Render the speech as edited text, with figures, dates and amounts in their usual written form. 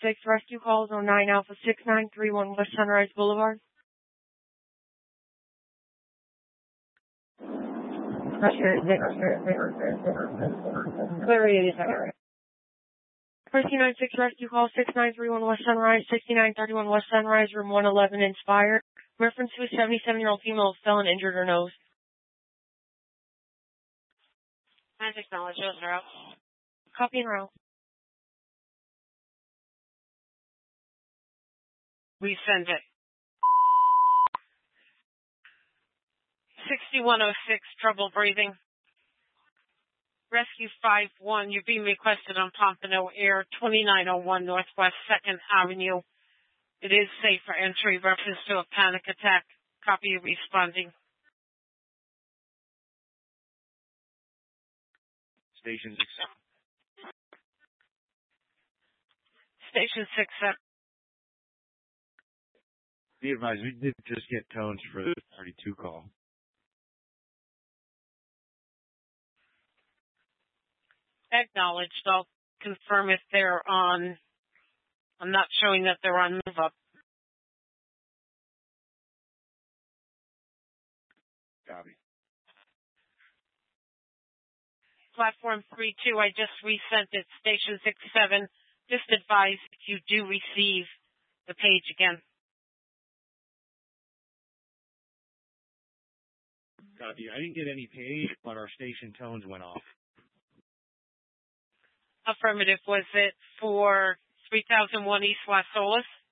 6996 rescue calls 09 Alpha 6931 West Sunrise Boulevard. Clear 87. 6996 rescue call 6931 West Sunrise, 6931 West Sunrise, room 111 Inspire. Reference to a 77-year-old female felon injured her nose. Acknowledge those are out. Copy and route. We send it. 6106, trouble breathing. Rescue 51, you're being requested on Pompano Air, 2901 Northwest 2nd Avenue. It is safe for entry, reference to a panic attack. Copy you responding. Station 6. Station 6. Be advised, we did just get tones for the 32 call. Acknowledged. I'll confirm if they're on. I'm not showing that they're on move up. Copy. Platform 32, I just resent it. Station 67. Just advise if you do receive the page again. Copy. I didn't get any page, but our station tones went off. Affirmative. Was it for 3001 East Las Olas?